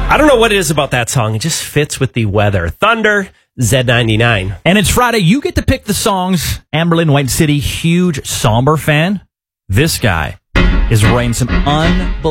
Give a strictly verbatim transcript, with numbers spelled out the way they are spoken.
I don't know what it is about that song. It just fits with the weather. Thunder, Z ninety-nine. And it's Friday. You get to pick the songs. Amberlynn, White City, huge Somber fan. This guy is writing some unbelievable